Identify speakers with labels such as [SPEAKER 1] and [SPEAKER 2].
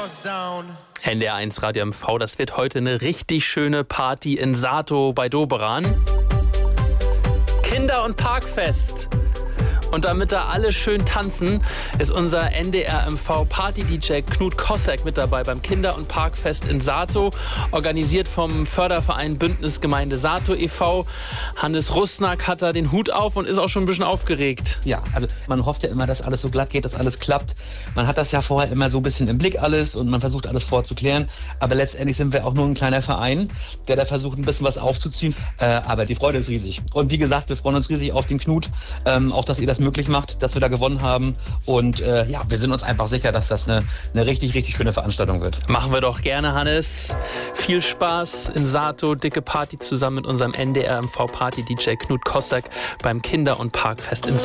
[SPEAKER 1] NDR1 Radio MV, das wird heute eine richtig schöne Party in Sato bei Doberan. Kinder- und Parkfest. Und damit da alle schön tanzen, ist unser NDR-MV-Party-DJ Knut Kossack mit dabei beim Kinder- und Parkfest in Sato, organisiert vom Förderverein Bündnisgemeinde Sato e.V. Hannes Rusnak hat da den Hut auf und ist auch schon ein bisschen aufgeregt.
[SPEAKER 2] Ja, also man hofft ja immer, dass alles so glatt geht, dass alles klappt. Man hat das ja vorher immer so ein bisschen im Blick alles und man versucht alles vorzuklären. Aber letztendlich sind wir auch nur ein kleiner Verein, der da versucht, ein bisschen was aufzuziehen. Aber die Freude ist riesig. Und wie gesagt, wir freuen uns riesig auf den Knut, auch dass ihr das möglich macht, dass wir da gewonnen haben. Und wir sind uns einfach sicher, dass das eine richtig, richtig schöne Veranstaltung wird.
[SPEAKER 1] Machen wir doch gerne, Hannes. Viel Spaß in Sato, dicke Party zusammen mit unserem NDR-MV-Party-DJ Knut Kossack beim Kinder- und Parkfest in Sato.